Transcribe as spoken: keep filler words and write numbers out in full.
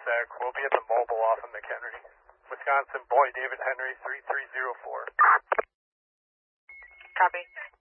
Zach. We'll be at the mobile off of McHenry. Wisconsin, boy, David Henry, three three zero four. Copy.